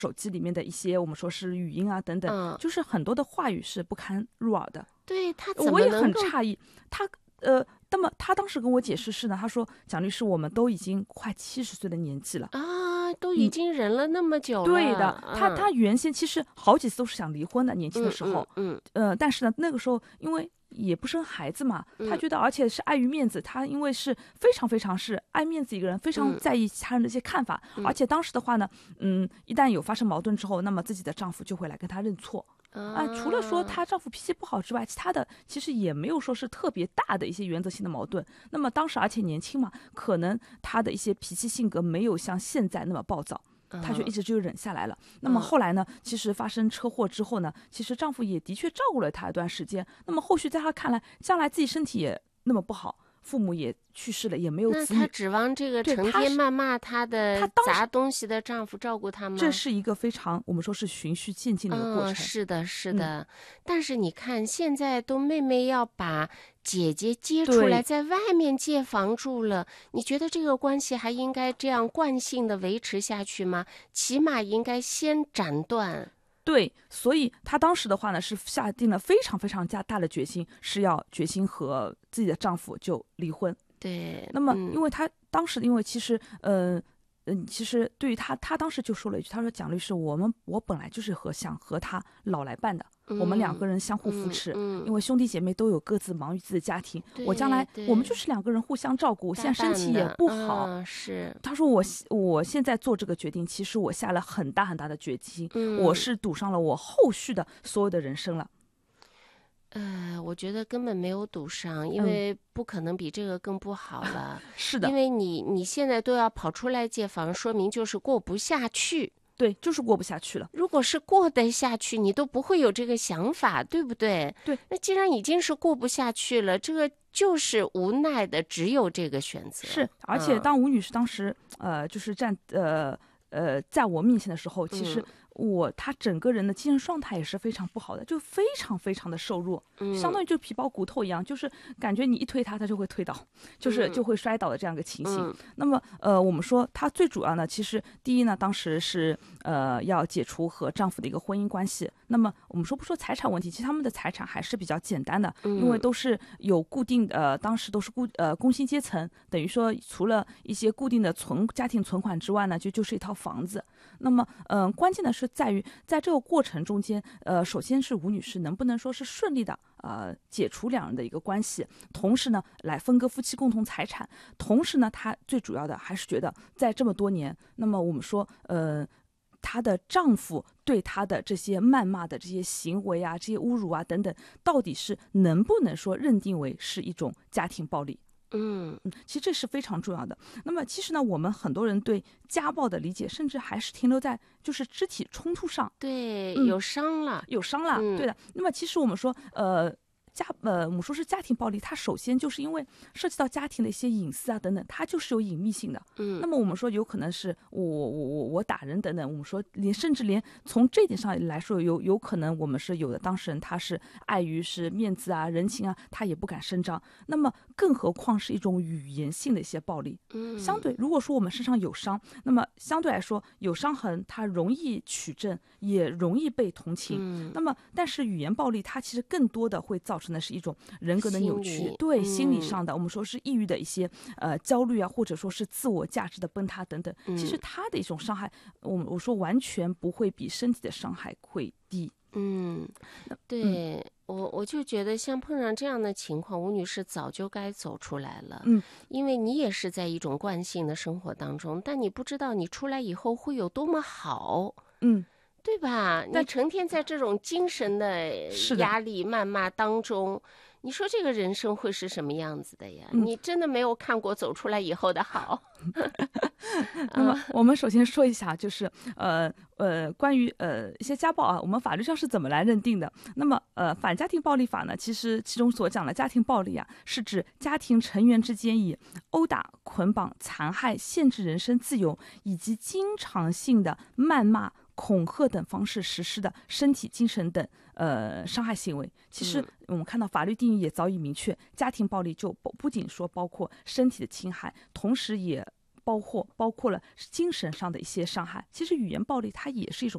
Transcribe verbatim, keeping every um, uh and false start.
手机里面的一些我们说是语音啊等等， 嗯， 就是很多的话语是不堪入耳的。 对他怎么我也很能够诧异，他呃，那么他当时跟我解释是呢，他说蒋律师，我们都已经快七十岁的年纪了。 啊，都已经忍了那么久了。 对的，他嗯他原先其实好几次都是想离婚的，年轻的时候， 嗯嗯呃，但是呢，那个时候因为也不生孩子嘛，他嗯觉得而且是碍于面子，他因为是非常非常是爱面子一个人，非常嗯在意他人的一些看法， 嗯而且当时的话呢，嗯，一旦有发生矛盾之后，那么自己的丈夫就会来跟他认错。 嗯啊、除了说她丈夫脾气不好之外，其他的其实也没有说是特别大的一些原则性的矛盾。那么当时而且年轻嘛，可能她的一些脾气性格没有像现在那么暴躁，她就一直就忍下来了。那么后来呢，其实发生车祸之后呢，其实丈夫也的确照顾了她一段时间。那么后续在她看来，将来自己身体也那么不好，父母也去世了，也没有那她子女， 指望这个成对她是天谩骂她的她当时砸东西的丈夫照顾她吗？ 这是一个非常我们说是循序渐进的一个过程。 嗯，是的，是嗯的。但是你看，现在都妹妹要把姐姐接出来， 对在外面借房住了，你觉得这个关系还应该这样惯性的维持下去吗？起码应该先斩断。 对，所以她当时的话呢，是下定了非常非常加大的决心，是要决心和自己的丈夫就离婚。 对， 那么， 嗯因为她当时，因为其实，呃，嗯，其实对于她，她当时就说了一句，她说：“蒋律师，我们我本来就是和想和他老来伴的，我们两个人相互扶持， 嗯嗯因为兄弟姐妹都有各自忙于自己的家庭， 对我将来对我们就是两个人互相照顾，现在身体也不好。 嗯、是， 他说我我现在做这个决定，其实我下了很大很大的决心， 嗯我是赌上了我后续的所有的人生了。 呃，我觉得根本没有赌上，因嗯为不可能比这个更不好了。 是的因，为你你现在都要跑出来借房，说明就是过不下去。 对，就是过不下去了。 如果是过得下去，你都不会有这个想法，对不对？ 对。 那既然已经是过不下去了，这个就是无奈的，只有这个选择。 是，而且嗯当吴女士当时呃就是站呃呃在我面前的时候，其实嗯我她整个人的精神状态也是非常不好的，就非常非常的瘦弱， 嗯相当于就皮包骨头一样，就是感觉你一推她，她就会推倒，就是嗯就会摔倒的这样一个情形。 嗯那么呃，我们说她最主要呢，其实第一呢，当时是呃要解除和丈夫的一个婚姻关系。那么我们说不说财产问题，其实他们的财产还是比较简单的，因为嗯都是有固定的，呃，当时都是固呃工薪阶层，等于说除了一些固定的存家庭存款之外呢，就就是一套房子。那么嗯、呃，关键的是在于在这个过程中间，呃，首先是吴女士能不能说是顺利的呃解除两人的一个关系，同时呢来分割夫妻共同财产，同时呢她最主要的还是觉得在这么多年，那么我们说呃。她的丈夫对她的这些谩骂的这些行为啊，这些侮辱啊等等，到底是能不能说认定为是一种家庭暴力？ 嗯嗯，其实这是非常重要的。那么，其实呢，我们很多人对家暴的理解，甚至还是停留在就是肢体冲突上， 对， 嗯有伤了。 有伤了， 嗯对的。那么，其实我们说，呃。家呃，我们说是家庭暴力，它首先就是因为涉及到家庭的一些隐私啊等等，它就是有隐秘性的。 嗯那么我们说有可能是我我我我打人等等，我们说连甚至连从这点上来说，有有可能我们是有的当事人他是碍于是面子啊人情啊，他也不敢声张。那么更何况是一种语言性的一些暴力。 嗯， 相对如果说我们身上有伤，那么相对来说有伤痕，它容易取证，也容易被同情。 嗯那么但是语言暴力它其实更多的会造成的是一种人格的扭心曲， 理对、 嗯心理上的我们说是抑郁的一些呃焦虑啊，或者说是自我价值的崩塌等等。其实嗯它的一种伤害，我们我说完全不会比身体的伤害会低。 嗯，对、我我就觉得像碰上这样的情况，吴女士早就该走出来了。 嗯， 因为你也是在一种惯性的生活当中，但你不知道你出来以后会有多么好。 嗯， 对吧？你但成天在这种精神的是的压力、谩骂当中，你说这个人生会是什么样子的呀？ 嗯你真的没有看过走出来以后的好。 那么我们首先说一下，就是呃呃，关于呃一些家暴啊，我们法律上是怎么来认定的？那么呃，反家庭暴力法呢，其实其中所讲的家庭暴力啊，是指家庭成员之间以殴打、捆绑、残害、限制人身自由以及经常性的谩骂、恐吓等方式实施的身体、精神等呃伤害行为。其实我们看到法律定义也早已明确，家庭暴力就不不仅说包括身体的侵害，同时也包括包括了精神上的一些伤害。其实语言暴力它也是一种